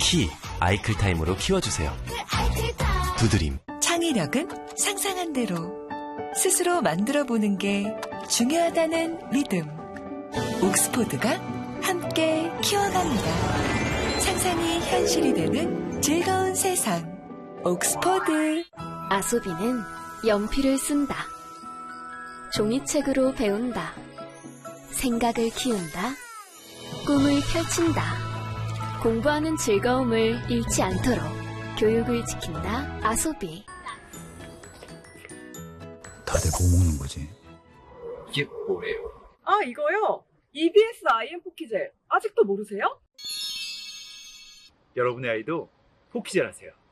키 아이클타임으로 키워주세요. 두드림. 창의력은 상상한 대로 스스로 만들어보는 게 중요하다는 믿음. 옥스포드가 함께 키워갑니다. 상상이 현실이 되는 즐거운 세상. 옥스포드. 아소비는 연필을 쓴다. 종이책으로 배운다. 생각을 키운다. 꿈을 펼친다. 공부하는 즐거움을 잃지 않도록 교육을 지킨다. 아소비. 다들 뭐 먹는 거지? 이게 뭐예요? 아, 이거요? EBS IM 포키젤. 아직도 모르세요? 여러분의 아이도 포키젤 하세요.